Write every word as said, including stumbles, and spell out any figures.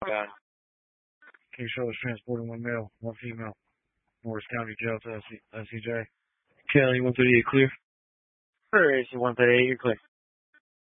God. King Charles transporting one male, one female. Morris County Jail to S C J. Kelly one thirty-eight clear. For A C one thirty-eight, you're clear.